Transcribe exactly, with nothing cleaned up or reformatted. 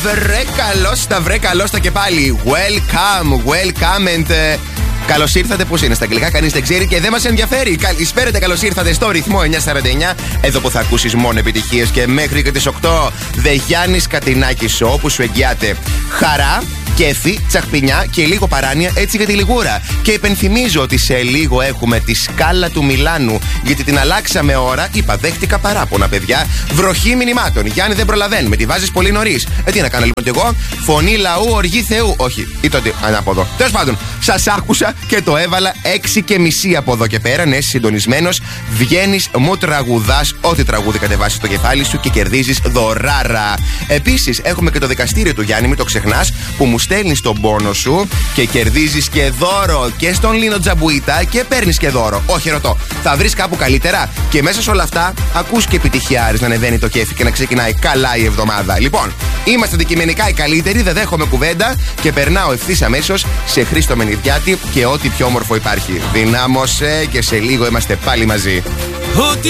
Βρε καλώς τα, βρε καλώς τα και πάλι. Welcome, welcome and... Uh... Καλώς ήρθατε, πώς είναι στα αγγλικά, κανείς δεν ξέρει και δεν μας ενδιαφέρει. Καλησπέρα, καλώς ήρθατε στο ρυθμό εννιακόσια σαράντα εννιά. Εδώ που θα ακούσεις μόνο επιτυχίες και μέχρι και τις οκτώ. The Γιάννης Κατινάκης Show που σου εγγυάται χαρά, κέφι, τσαχπινιά και λίγο παράνοια έτσι για τη λιγούρα. Και υπενθυμίζω ότι σε λίγο έχουμε τη σκάλα του Μιλάνου, γιατί την αλλάξαμε ώρα. Είπα, δέχτηκα παράπονα, παιδιά. Βροχή μηνυμάτων. Γιάννη, δεν προλαβαίνουμε. Τη βάζεις πολύ νωρίς. Ε, τι να κάνω λοιπόν κι εγώ. Φωνή λαού, οργή Θεού. Όχι, ή τότε ανάποδο. Τέλος πάντων, σας άκουσα και το έβαλα έξι και μισή από εδώ και πέρα. Ναι, συντονισμένος. Βγαίνεις, μου τραγουδάς ό,τι τραγούδι κατεβάσεις στο κεφάλι σου και κερδίζεις δωράρα. Επίσης, έχουμε και το δικαστήριο του Γιάννη, μην το ξεχνάς, που μου στέλνεις τον πόνο σου και κερδίζεις και δώρο και στον Λίνο Τζαμπουίτα και παίρνεις και δώρο. Όχι, ρωτώ, θα βρεις κάπου καλύτερα. Και μέσα σε όλα αυτά ακούς και επιτυχιάρης να ανεβαίνει το κέφι και να ξεκινάει καλά η εβδομάδα. Λοιπόν, είμαστε αντικειμενικά οι καλύτεροι, δεν δέχομαι κουβέντα και περνάω ευθύς αμέσως σε Χρήστο Μενιδιάτη και ό,τι πιο όμορφο υπάρχει. Δυνάμωσε και σε λίγο είμαστε πάλι μαζί. Ό,τι